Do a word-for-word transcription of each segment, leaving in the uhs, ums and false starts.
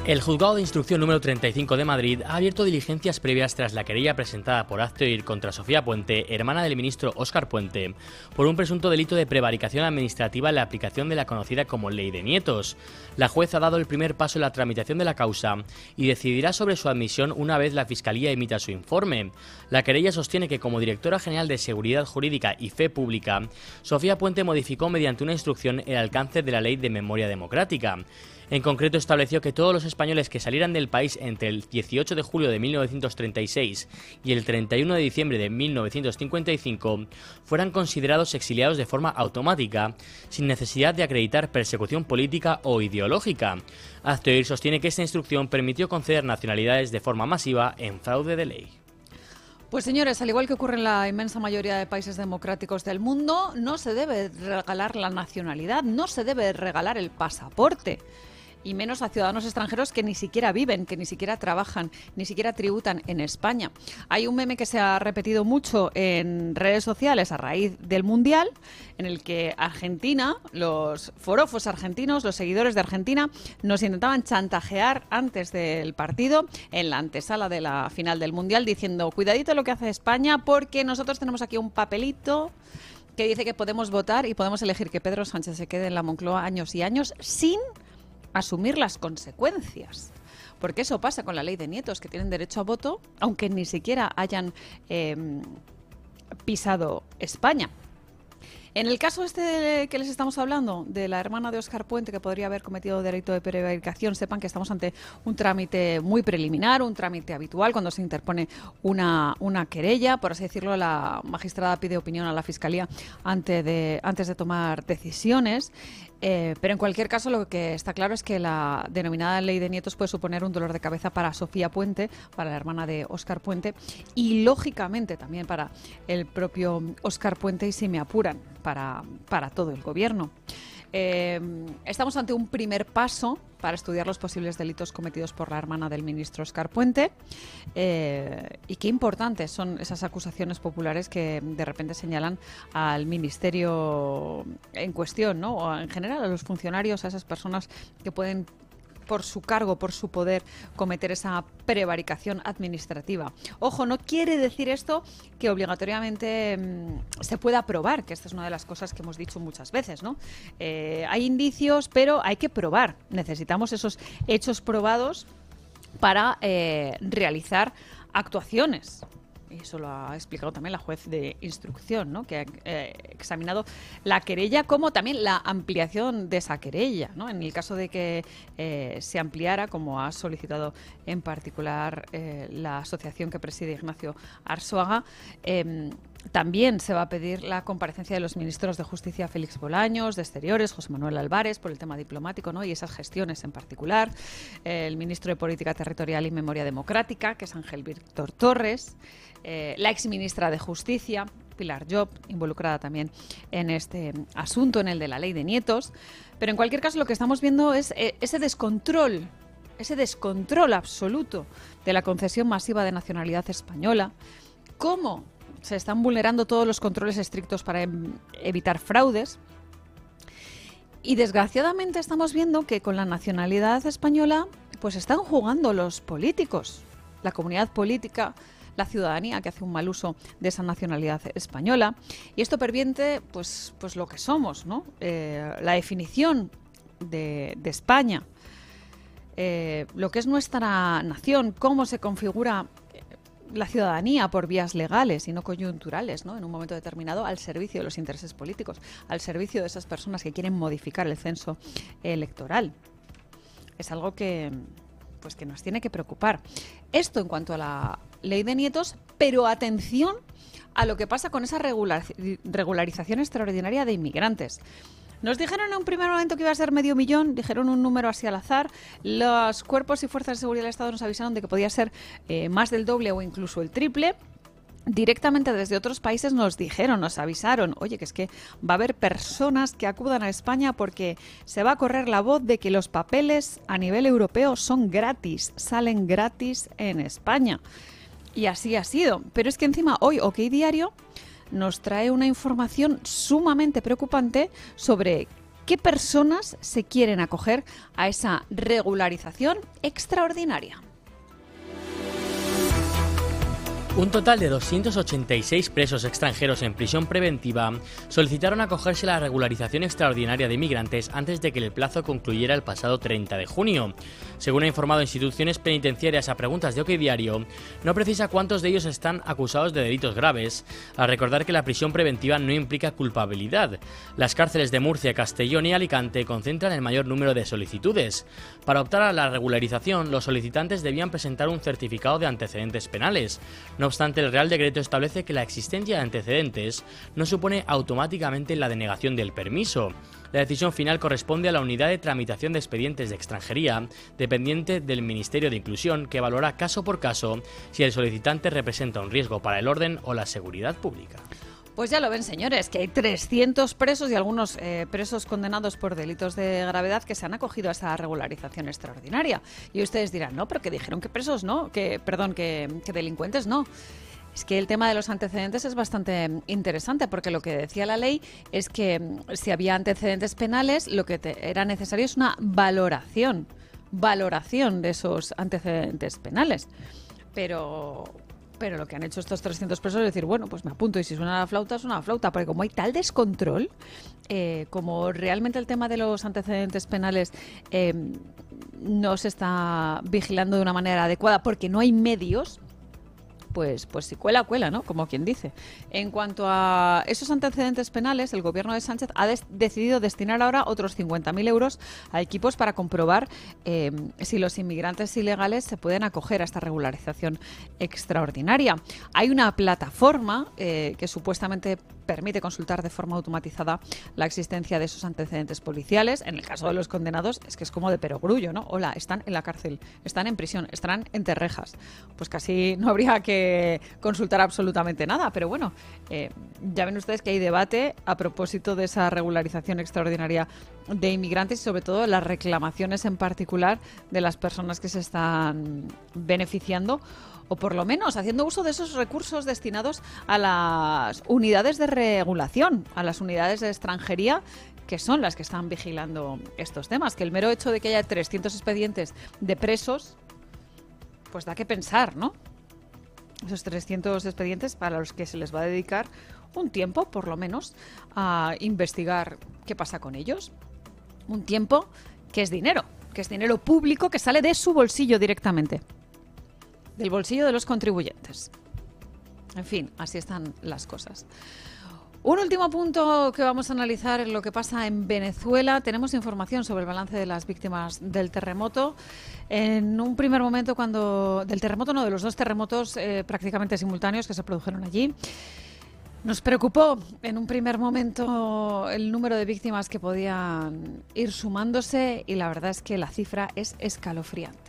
El Juzgado de Instrucción número treinta y cinco de Madrid ha abierto diligencias previas tras la querella presentada por Hazte Oír contra Sofía Puente, hermana del ministro Óscar Puente, por un presunto delito de prevaricación administrativa en la aplicación de la conocida como Ley de Nietos. La juez ha dado el primer paso en la tramitación de la causa y decidirá sobre su admisión una vez la Fiscalía emita su informe. La querella sostiene que, como directora general de Seguridad Jurídica y Fe Pública, Sofía Puente modificó mediante una instrucción el alcance de la Ley de Memoria Democrática. En concreto, estableció que todos los españoles que salieran del país entre el dieciocho de julio de mil novecientos treinta y seis y el treinta y uno de diciembre de mil novecientos cincuenta y cinco fueran considerados exiliados de forma automática, sin necesidad de acreditar persecución política o ideológica. Hazte Oír sostiene que esta instrucción permitió conceder nacionalidades de forma masiva en fraude de ley. Pues señores, al igual que ocurre en la inmensa mayoría de países democráticos del mundo, no se debe regalar la nacionalidad, no se debe regalar el pasaporte. Y menos a ciudadanos extranjeros que ni siquiera viven, que ni siquiera trabajan, ni siquiera tributan en España. Hay un meme que se ha repetido mucho en redes sociales a raíz del Mundial, en el que Argentina, los forofos argentinos, los seguidores de Argentina, nos intentaban chantajear antes del partido, en la antesala de la final del Mundial, diciendo: cuidadito lo que hace España, porque nosotros tenemos aquí un papelito que dice que podemos votar y podemos elegir que Pedro Sánchez se quede en la Moncloa años y años sin asumir las consecuencias. Porque eso pasa con la ley de nietos, que tienen derecho a voto, aunque ni siquiera hayan eh, pisado España. En el caso este de que les estamos hablando, de la hermana de Óscar Puente, que podría haber cometido delito de prevaricación, sepan que estamos ante un trámite muy preliminar, un trámite habitual cuando se interpone una, una querella. Por así decirlo, la magistrada pide opinión a la Fiscalía antes de, antes de tomar decisiones. Eh, pero en cualquier caso, lo que está claro es que la denominada Ley de Nietos puede suponer un dolor de cabeza para Sofía Puente, para la hermana de Óscar Puente, y lógicamente también para el propio Óscar Puente, y si me apuran, para, para todo el gobierno. Eh, estamos ante un primer paso para estudiar los posibles delitos cometidos por la hermana del ministro Óscar Puente, eh, y qué importantes son esas acusaciones populares que de repente señalan al ministerio en cuestión, ¿no? O en general a los funcionarios, a esas personas que pueden, por su cargo, por su poder, cometer esa prevaricación administrativa. Ojo, no quiere decir esto que obligatoriamente mmm, se pueda probar, que esta es una de las cosas que hemos dicho muchas veces, ¿no? Eh, hay indicios, pero hay que probar. Necesitamos esos hechos probados para eh, realizar actuaciones. Y eso lo ha explicado también la juez de instrucción, ¿no? Que ha eh, examinado la querella como también la ampliación de esa querella, ¿no? En el caso de que eh, se ampliara, como ha solicitado en particular eh, la asociación que preside Ignacio Arzuaga, eh, también se va a pedir la comparecencia de los ministros de Justicia Félix Bolaños, de Exteriores José Manuel Álvarez, por el tema diplomático, ¿no? Y esas gestiones en particular, eh, el ministro de Política Territorial y Memoria Democrática, que es Ángel Víctor Torres, eh, la exministra de Justicia, Pilar Llop, involucrada también en este asunto, en el de la Ley de Nietos. Pero en cualquier caso, lo que estamos viendo es eh, ese descontrol, ese descontrol absoluto de la concesión masiva de nacionalidad española. ¿Cómo se están vulnerando todos los controles estrictos para em- evitar fraudes? Y desgraciadamente estamos viendo que con la nacionalidad española pues están jugando los políticos, la comunidad política, la ciudadanía, que hace un mal uso de esa nacionalidad española. Y esto pervierte pues, pues lo que somos, ¿no? Eh, la definición de, de España, eh, lo que es nuestra nación, cómo se configura la ciudadanía por vías legales y no coyunturales, ¿no? En un momento determinado, al servicio de los intereses políticos, al servicio de esas personas que quieren modificar el censo electoral. Es algo que, pues, que nos tiene que preocupar. Esto en cuanto a la Ley de Nietos, pero atención a lo que pasa con esa regular, regularización extraordinaria de inmigrantes. Nos dijeron en un primer momento que iba a ser medio millón, dijeron un número así al azar. Los cuerpos y fuerzas de seguridad del Estado nos avisaron de que podía ser eh, más del doble o incluso el triple. Directamente desde otros países nos dijeron, nos avisaron, oye, que es que va a haber personas que acudan a España porque se va a correr la voz de que los papeles a nivel europeo son gratis, salen gratis en España. Y así ha sido. Pero es que encima hoy OK Diario nos trae una información sumamente preocupante sobre ¿Qué personas se quieren acoger a esa regularización extraordinaria? Un total de doscientos ochenta y seis presos extranjeros en prisión preventiva solicitaron acogerse a la regularización extraordinaria de inmigrantes antes de que el plazo concluyera el pasado treinta de junio. Según ha informado Instituciones Penitenciarias a preguntas de OK Diario, no precisa cuántos de ellos están acusados de delitos graves, al recordar que la prisión preventiva no implica culpabilidad. Las cárceles de Murcia, Castellón y Alicante concentran el mayor número de solicitudes. Para optar a la regularización, los solicitantes debían presentar un certificado de antecedentes penales. No obstante, el Real Decreto establece que la existencia de antecedentes no supone automáticamente la denegación del permiso. La decisión final corresponde a la Unidad de Tramitación de Expedientes de Extranjería, dependiente del Ministerio de Inclusión, que valora caso por caso si el solicitante representa un riesgo para el orden o la seguridad pública. Pues ya lo ven, señores, que hay trescientos presos y algunos eh, presos condenados por delitos de gravedad que se han acogido a esa regularización extraordinaria. Y ustedes dirán, no, pero que dijeron que presos no, que perdón, que, que delincuentes no. Es que el tema de los antecedentes es bastante interesante, porque lo que decía la ley es que si había antecedentes penales, lo que te era necesario es una valoración, valoración de esos antecedentes penales. Pero... Pero lo que han hecho estos trescientos presos es decir, bueno, pues me apunto y si suena la flauta, suena la flauta. Porque como hay tal descontrol, eh, como realmente el tema de los antecedentes penales eh, no se está vigilando de una manera adecuada porque no hay medios, pues, pues si cuela, cuela, ¿no? Como quien dice. En cuanto a esos antecedentes penales, el gobierno de Sánchez ha des- decidido destinar ahora otros cincuenta mil euros a equipos para comprobar eh, si los inmigrantes ilegales se pueden acoger a esta regularización extraordinaria. Hay una plataforma eh, que supuestamente permite consultar de forma automatizada la existencia de esos antecedentes policiales. En el caso de los condenados es que es como de perogrullo, ¿no? Hola, están en la cárcel, están en prisión, estarán entre rejas. Pues casi no habría que consultar absolutamente nada, pero bueno, eh, ya ven ustedes que hay debate a propósito de esa regularización extraordinaria de inmigrantes y sobre todo las reclamaciones en particular de las personas que se están beneficiando o por lo menos haciendo uso de esos recursos destinados a las unidades de regulación, a las unidades de extranjería, que son las que están vigilando estos temas. Que el mero hecho de que haya trescientos expedientes de presos, pues da que pensar, ¿no? Esos trescientos expedientes para los que se les va a dedicar un tiempo, por lo menos, a investigar qué pasa con ellos. Un tiempo que es dinero, que es dinero público que sale de su bolsillo directamente. Del bolsillo de los contribuyentes. En fin, así están las cosas. Un último punto que vamos a analizar es lo que pasa en Venezuela. Tenemos información sobre el balance de las víctimas del terremoto. En un primer momento, cuando del terremoto, no, de los dos terremotos eh, prácticamente simultáneos que se produjeron allí, nos preocupó en un primer momento el número de víctimas que podían ir sumándose y la verdad es que la cifra es escalofriante.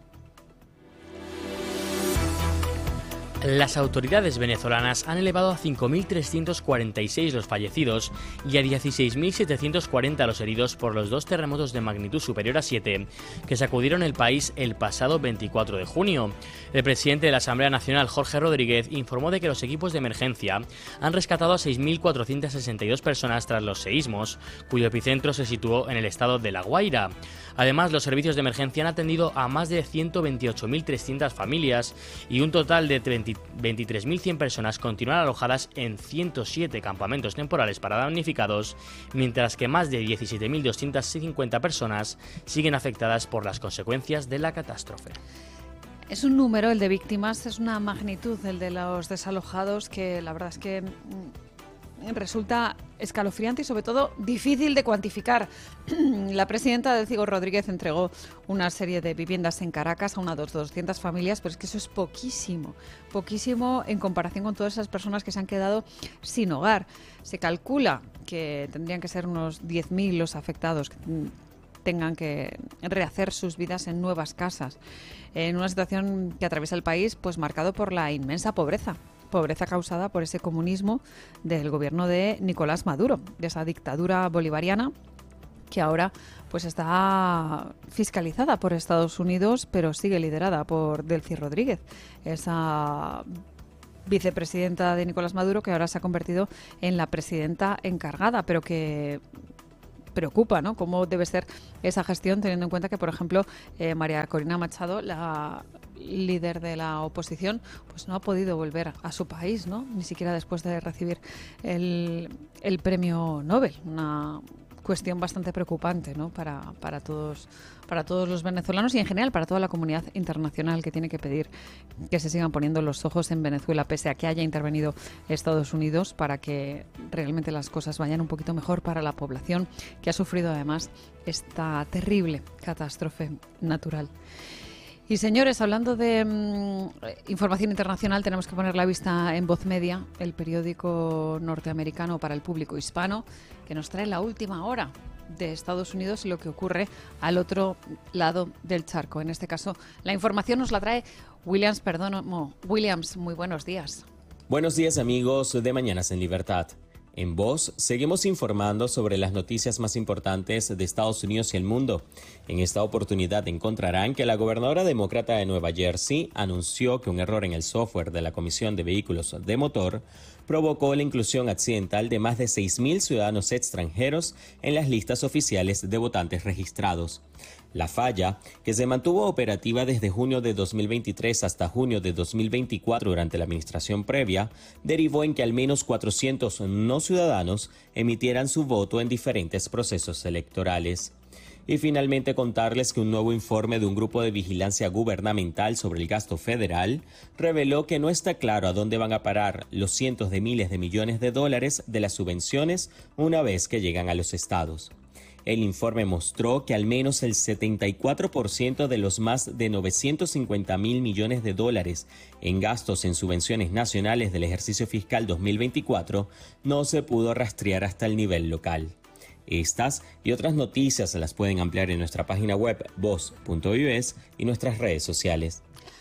Las autoridades venezolanas han elevado a cinco mil trescientos cuarenta y seis los fallecidos y a dieciséis mil setecientos cuarenta los heridos por los dos terremotos de magnitud superior a siete que sacudieron el país el pasado veinticuatro de junio. El presidente de la Asamblea Nacional, Jorge Rodríguez, informó de que los equipos de emergencia han rescatado a seis mil cuatrocientas sesenta y dos personas tras los seísmos, cuyo epicentro se situó en el estado de La Guaira. Además, los servicios de emergencia han atendido a más de ciento veintiocho mil trescientas familias y un total de veintitrés mil cien personas continúan alojadas en ciento siete campamentos temporales para damnificados, mientras que más de diecisiete mil doscientas cincuenta personas siguen afectadas por las consecuencias de la catástrofe. Es un número, el de víctimas, es una magnitud, el de los desalojados, que la verdad es que resulta escalofriante y sobre todo difícil de cuantificar. La presidenta Delcy Rodríguez entregó una serie de viviendas en Caracas a unas doscientas familias, pero es que eso es poquísimo, poquísimo en comparación con todas esas personas que se han quedado sin hogar. Se calcula que tendrían que ser unos diez mil los afectados que tengan que rehacer sus vidas en nuevas casas, en una situación que atraviesa el país pues marcado por la inmensa pobreza. Pobreza causada por ese comunismo del gobierno de Nicolás Maduro, de esa dictadura bolivariana que ahora pues está fiscalizada por Estados Unidos, pero sigue liderada por Delcy Rodríguez, esa vicepresidenta de Nicolás Maduro que ahora se ha convertido en la presidenta encargada, pero que preocupa, ¿no? Cómo debe ser esa gestión, teniendo en cuenta que, por ejemplo, eh, María Corina Machado, la líder de la oposición, pues no ha podido volver a su país, ¿no? Ni siquiera después de recibir el, el premio Nobel. Una cuestión bastante preocupante, ¿no? Para, para todos, para todos los venezolanos y en general para toda la comunidad internacional, que tiene que pedir que se sigan poniendo los ojos en Venezuela, pese a que haya intervenido Estados Unidos, para que realmente las cosas vayan un poquito mejor para la población, que ha sufrido además esta terrible catástrofe natural. Y señores, hablando de mmm, información internacional, tenemos que poner la vista en Voz Media, el periódico norteamericano para el público hispano, que nos trae la última hora de Estados Unidos y lo que ocurre al otro lado del charco. En este caso, la información nos la trae Williams Perdomo. Williams, muy buenos días. Buenos días, amigos de Mañanas en Libertad. En Voz seguimos informando sobre las noticias más importantes de Estados Unidos y el mundo. En esta oportunidad encontrarán que la gobernadora demócrata de Nueva Jersey anunció que un error en el software de la Comisión de Vehículos de Motor provocó la inclusión accidental de más de seis mil ciudadanos extranjeros en las listas oficiales de votantes registrados. La falla, que se mantuvo operativa desde junio de dos mil veintitrés hasta junio de dos mil veinticuatro durante la administración previa, derivó en que al menos cuatrocientos no ciudadanos emitieran su voto en diferentes procesos electorales. Y finalmente contarles que un nuevo informe de un grupo de vigilancia gubernamental sobre el gasto federal reveló que no está claro a dónde van a parar los cientos de miles de millones de dólares de las subvenciones una vez que llegan a los estados. El informe mostró que al menos el setenta y cuatro por ciento de los más de novecientos cincuenta mil millones de dólares en gastos en subvenciones nacionales del ejercicio fiscal dos mil veinticuatro no se pudo rastrear hasta el nivel local. Estas y otras noticias las pueden ampliar en nuestra página web voz punto u s y nuestras redes sociales.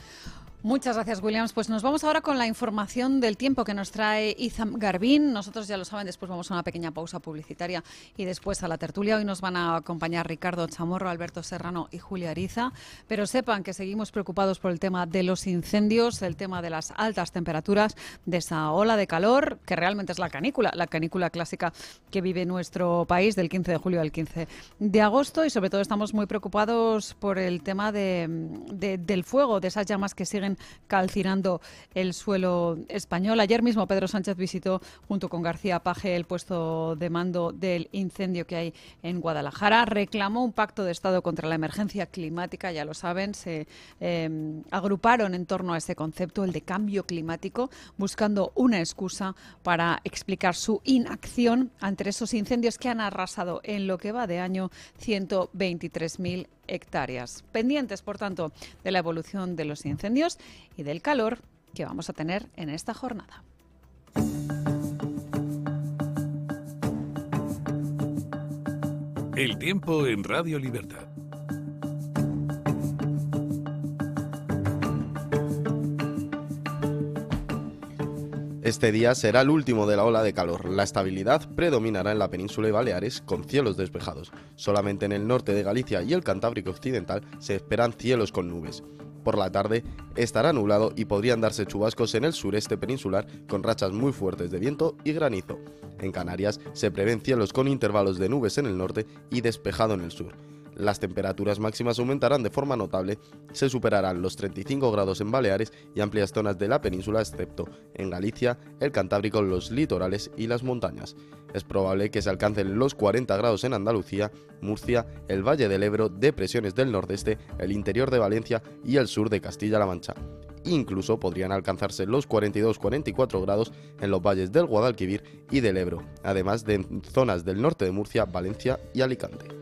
Muchas gracias, Williams. Pues nos vamos ahora con la información del tiempo que nos trae Izam Garbín. Nosotros, ya lo saben, después vamos a una pequeña pausa publicitaria y después a la tertulia. Hoy nos van a acompañar Ricardo Chamorro, Alberto Serrano y Julia Ariza. Pero sepan que seguimos preocupados por el tema de los incendios, el tema de las altas temperaturas, de esa ola de calor, que realmente es la canícula, la canícula clásica que vive nuestro país del quince de julio al quince de agosto. Y sobre todo estamos muy preocupados por el tema de, de, del fuego, de esas llamas que siguen calcinando el suelo español. Ayer mismo Pedro Sánchez visitó junto con García Paje el puesto de mando del incendio que hay en Guadalajara. Reclamó un pacto de Estado contra la emergencia climática, ya lo saben, se eh, agruparon en torno a ese concepto, el de cambio climático, buscando una excusa para explicar su inacción ante esos incendios que han arrasado en lo que va de año ciento veintitrés mil hectáreas. Pendientes, por tanto, de la evolución de los incendios y del calor que vamos a tener en esta jornada. El tiempo en Radio Libertad. Este día será el último de la ola de calor. La estabilidad predominará en la península y Baleares con cielos despejados. Solamente en el norte de Galicia y el Cantábrico occidental se esperan cielos con nubes. Por la tarde estará nublado y podrían darse chubascos en el sureste peninsular con rachas muy fuertes de viento y granizo. En Canarias se prevén cielos con intervalos de nubes en el norte y despejado en el sur. Las temperaturas máximas aumentarán de forma notable, se superarán los treinta y cinco grados en Baleares y amplias zonas de la península, excepto en Galicia, el Cantábrico, los litorales y las montañas. Es probable que se alcancen los cuarenta grados en Andalucía, Murcia, el Valle del Ebro, depresiones del nordeste, el interior de Valencia y el sur de Castilla-La Mancha. Incluso podrían alcanzarse los cuarenta y dos a cuarenta y cuatro grados en los valles del Guadalquivir y del Ebro, además de en zonas del norte de Murcia, Valencia y Alicante.